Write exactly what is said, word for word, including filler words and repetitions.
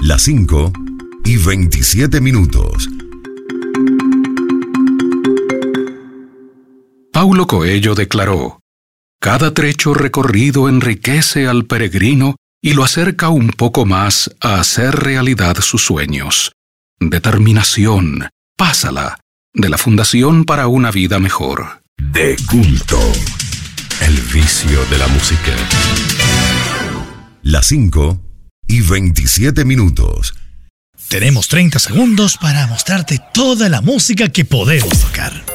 Las cinco y veintisiete minutos. Paulo Coelho declaró: cada trecho recorrido enriquece al peregrino y lo acerca un poco más a hacer realidad sus sueños. Determinación, pásala, de la Fundación para una Vida Mejor. De culto, el vicio de la música. Las cinco y veintisiete minutos. Tenemos treinta segundos para mostrarte toda la música que podemos tocar.